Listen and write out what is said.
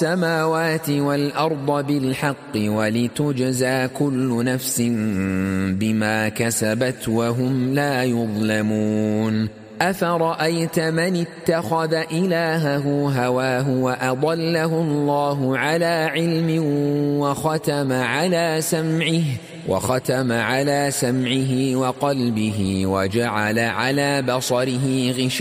السماوات والأرض بالحق ولتجزى كل نفس بما كسبت وهم لا يظلمون أفرأيت من اتخذ إلهه هواه وأضله الله على علم وختم على سمعه وقلبه وجعل على بصره غشاوة